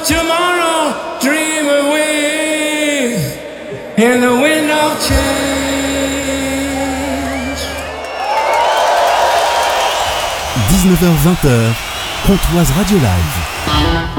tomorrow dream away in the wind of change. 19h-20h, Pontoise Radio Live.